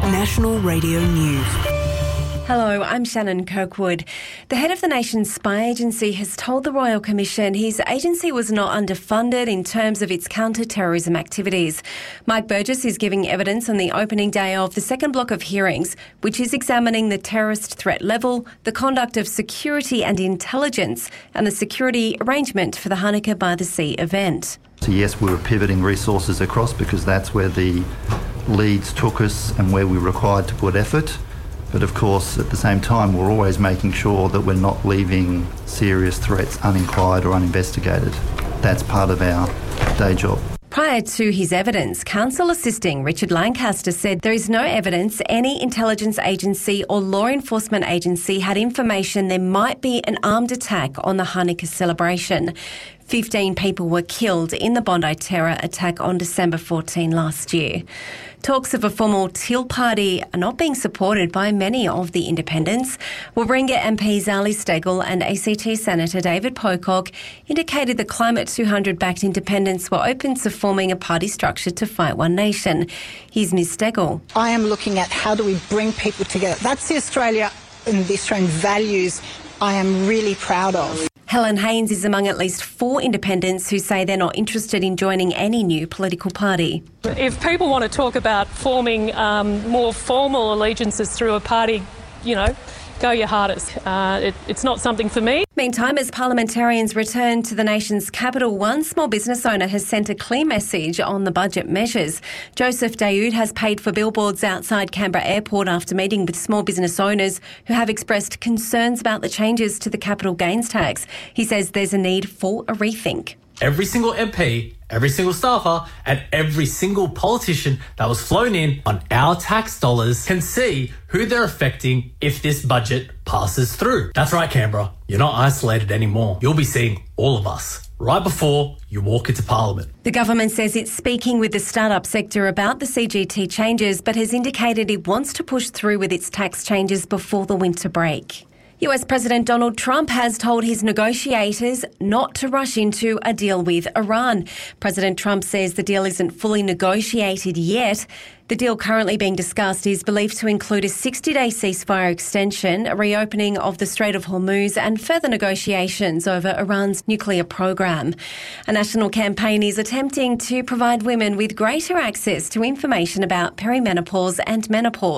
National Radio News. Hello, I'm Shannon Kirkwood. The head of the nation's spy agency has told the Royal Commission his agency was not underfunded in terms of its counter-terrorism activities. Mike Burgess is giving evidence on the opening day of the second block of hearings, which is examining the terrorist threat level, the conduct of security and intelligence, and the security arrangement for the Hanukkah by the Sea event. So yes, we were pivoting resources across because that's where the leads took us and where we were required to put effort. But of course, at the same time, we're always making sure that we're not leaving serious threats uninquired or uninvestigated. That's part of our day job. Prior to his evidence, counsel assisting Richard Lancaster said there is no evidence any intelligence agency or law enforcement agency had information there might be an armed attack on the Hanukkah celebration. 15 people were killed in the Bondi terror attack on December 14 last year. Talks of a formal Teal Party are not being supported by many of the independents. Warringah MPs Ali Steggall and ACT Senator David Pocock indicated the Climate 200-backed independents were open to forming a party structure to fight One Nation. Here's Ms Steggall. I am looking at how do we bring people together. That's the Australia and the Australian values I am really proud of. Helen Haines is among at least 4 independents who say they're not interested in joining any new political party. If people want to talk about forming more formal allegiances through a party, go your hardest. It's not something for me. Meantime, as parliamentarians return to the nation's capital, one small business owner has sent a clear message on the budget measures. Joseph Daoud has paid for billboards outside Canberra Airport after meeting with small business owners who have expressed concerns about the changes to the capital gains tax. He says there's a need for a rethink. Every single MP, every single staffer, and every single politician that was flown in on our tax dollars can see who they're affecting if this budget passes through. That's right, Canberra. You're not isolated anymore. You'll be seeing all of us right before you walk into Parliament. The government says it's speaking with the startup sector about the CGT changes, but has indicated it wants to push through with its tax changes before the winter break. US President Donald Trump has told his negotiators not to rush into a deal with Iran. President Trump says the deal isn't fully negotiated yet. The deal currently being discussed is believed to include a 60-day ceasefire extension, a reopening of the Strait of Hormuz and further negotiations over Iran's nuclear program. A national campaign is attempting to provide women with greater access to information about perimenopause and menopause.